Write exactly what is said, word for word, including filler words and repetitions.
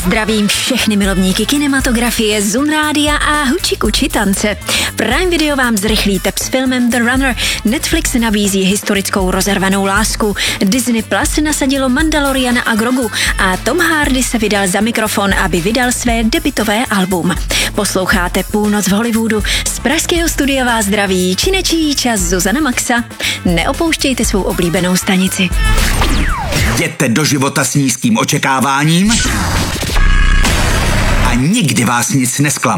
Zdravím všechny milovníky kinematografie, Zun Rádia a huči kuči tance. Prime Video vám zrychlí tep s filmem The Runner. Netflix nabízí historickou rozervanou lásku. Disney Plus nasadilo Mandaloriana a Grogu a Tom Hardy se vydal za mikrofon, aby vydal své debutové album. Posloucháte Půlnoc v Hollywoodu. Z pražského studia vás zdraví činečí čas Zuzana Maxa. Neopouštějte svou oblíbenou stanici. Jděte do života s nízkým očekáváním a nikdy vás nic nesklame.